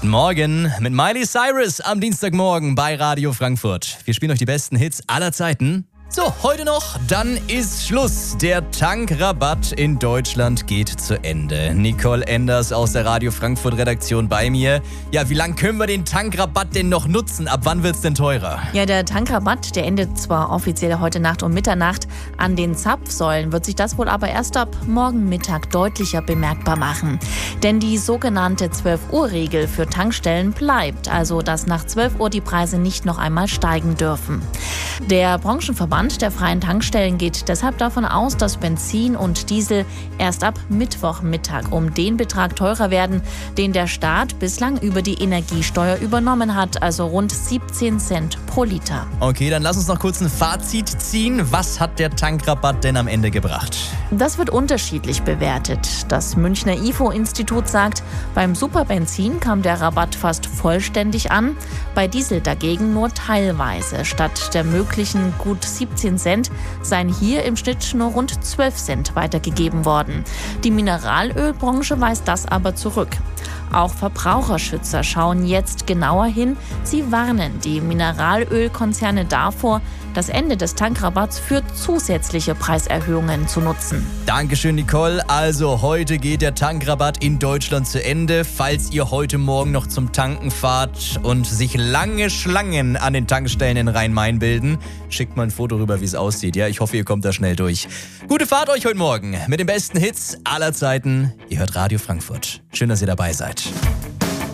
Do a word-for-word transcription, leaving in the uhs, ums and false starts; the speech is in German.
Guten Morgen mit Miley Cyrus am Dienstagmorgen bei Radio Frankfurt. Wir spielen euch die besten Hits aller Zeiten. So, heute noch, dann ist Schluss. Der Tankrabatt in Deutschland geht zu Ende. Nicole Enders aus der Radio Frankfurt Redaktion bei mir. Ja, wie lange können wir den Tankrabatt denn noch nutzen? Ab wann wird's denn teurer? Ja, der Tankrabatt, der endet zwar offiziell heute Nacht um Mitternacht. An den Zapfsäulen wird sich das wohl aber erst ab morgen Mittag deutlicher bemerkbar machen. Denn die sogenannte zwölf-Uhr-Regel für Tankstellen bleibt. Also, dass nach zwölf Uhr die Preise nicht noch einmal steigen dürfen. Der Branchenverband der freien Tankstellen geht deshalb davon aus, dass Benzin und Diesel erst ab Mittwochmittag um den Betrag teurer werden, den der Staat bislang über die Energiesteuer übernommen hat, also rund siebzehn Cent pro Liter. Okay, dann lass uns noch kurz ein Fazit ziehen. Was hat der Tankrabatt denn am Ende gebracht? Das wird unterschiedlich bewertet. Das Münchner I F O-Institut sagt, beim Superbenzin kam der Rabatt fast vollständig an, bei Diesel dagegen nur teilweise. Statt der möglichen gut siebzehn Cent seien hier im Schnitt nur rund zwölf Cent weitergegeben worden. Die Mineralölbranche weist das aber zurück. Auch Verbraucherschützer schauen jetzt genauer hin. Sie warnen die Mineralölkonzerne davor, das Ende des Tankrabatts für zusätzliche Preiserhöhungen zu nutzen. Dankeschön, Nicole. Also heute geht der Tankrabatt in Deutschland zu Ende. Falls ihr heute Morgen noch zum Tanken fahrt und sich lange Schlangen an den Tankstellen in Rhein-Main bilden, schickt mal ein Foto rüber, wie es aussieht. Ja, ich hoffe, ihr kommt da schnell durch. Gute Fahrt euch heute Morgen mit den besten Hits aller Zeiten. Ihr hört Radio Frankfurt. Schön, dass ihr dabei seid.